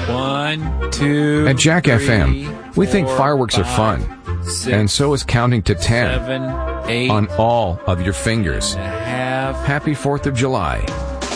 1, 2, At Jack 3, FM, we think 4, fireworks are 5, fun, 6, and so is counting to 10 7, 8, on all of your fingers. and a half. Happy 4th of July.